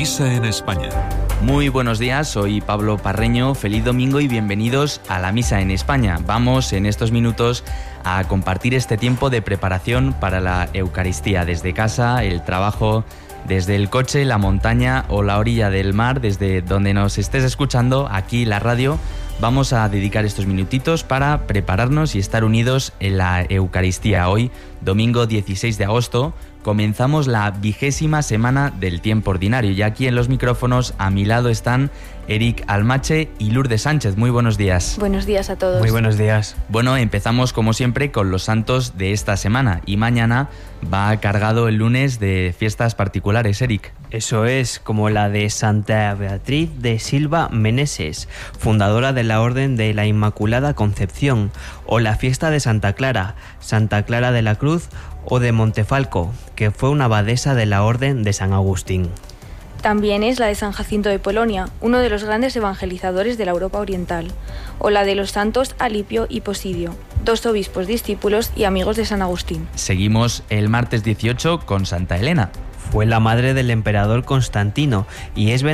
Misa en España. Muy buenos días, soy Pablo Parreño, feliz domingo y bienvenidos a la Misa en España. Vamos en estos minutos a compartir este tiempo de preparación para la Eucaristía desde casa, el trabajo, desde el coche, la montaña o la orilla del mar, desde donde nos estés escuchando, aquí la radio. Vamos a dedicar estos minutitos para prepararnos y estar unidos en la Eucaristía. Hoy, domingo 16 de agosto, comenzamos la 20ª semana del tiempo ordinario y aquí en los micrófonos a mi lado están Eric Almache y Lourdes Sánchez. Muy buenos días. Buenos días a todos. Muy buenos días. Bueno, empezamos como siempre con los santos de esta semana y mañana va cargado el lunes de fiestas particulares, Eric. Eso es, como la de Santa Beatriz de Silva Meneses, fundadora de la Orden de la Inmaculada Concepción, o la fiesta de Santa Clara de la Cruz o de Montefalco, que fue una abadesa de la Orden de San Agustín. También es la de San Jacinto de Polonia, uno de los grandes evangelizadores de la Europa Oriental, o la de los santos Alipio y Posidio, dos obispos discípulos y amigos de San Agustín. Seguimos el martes 18 con Santa Elena. Fue la madre del emperador Constantino y es